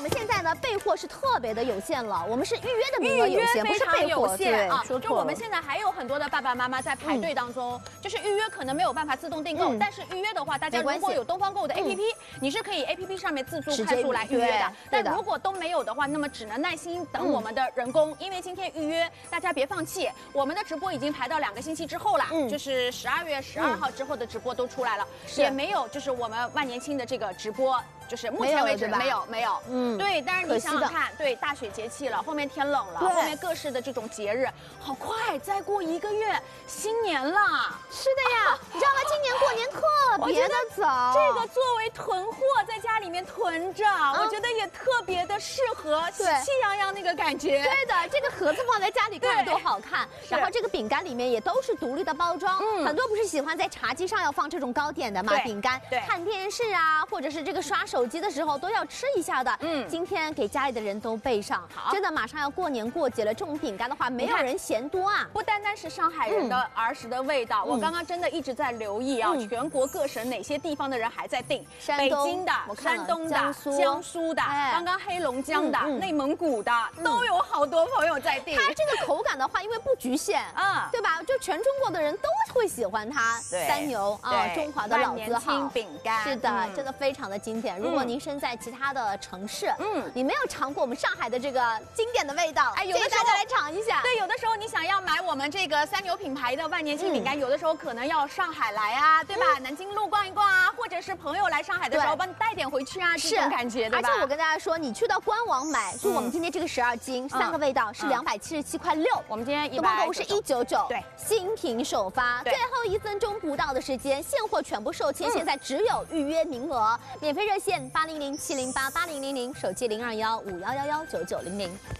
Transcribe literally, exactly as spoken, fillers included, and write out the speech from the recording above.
们现在呢备货是特别的有限了，我们是预约的名额有限，不是备货有限啊。 说就我们现在还有很多的爸爸妈妈在排队当中，就是预约可能没有办法自动订购，但是预约的话，大家如果有东方购物的 A P P， 你是可以 A P P 上面自助快速来预约的。但如果都没有的话，那么只能耐心等我们的人工，因为今天预约大家别放弃，我们的直播已经排到两个星期之后了，就是十二月十二号之后的直播都出来了，也没有就是我们万年青的这个直播。就是目前为止没有没有，嗯，对，但是你想想看，对，大雪节气了，后面天冷了，后面各式的这种节日，好快，再过一个月新年了。 是的呀，你知道吗？今年过年特别的早， 这个作为囤货，在家里面囤着，我觉得也特别的适合，喜气洋洋那个感觉。 对的，这个盒子放在家里看着多好看，然后这个饼干里面也都是独立的包装，很多不是喜欢在茶几上要放这种糕点的嘛，饼干，对，看电视啊，或者是这个刷手。手机的时候都要吃一下的，嗯，今天给家里的人都备上，好，真的马上要过年过节了，这种饼干的话，没有人嫌多啊。 不单单是上海人的儿时的味道，我刚刚真的一直在留意啊，全国各省哪些地方的人还在订，北京的、山东的、江苏的，刚刚黑龙江的、内蒙古的，都有好多朋友在订。 它这个口感的话，因为不局限，啊，对吧？就全中国的人都会喜欢它。三牛啊，中华的老字号饼干， 是的，真的非常的经典。如果您身在其他的城市，嗯，你没有尝过我们上海的这个经典的味道，哎，有的大家来尝一下。 对，有的时候你想要买我们这个三牛品牌的万年青饼干，有的时候可能要上海来啊，对吧？南京路逛一逛啊，或者是朋友来上海的时候帮你带点回去啊，这种感觉，对吧？ 而且我跟大家说，你去到官网买，就我们今天这个十二斤三个味道是两百七十七块六， 我们今天东方购物是一九九， 对， 新品首发，最后一分钟不到的时间，现货全部售罄，现在只有预约名额，免费热线八零零七零八八零零零，手机零二幺五幺幺幺九九零零。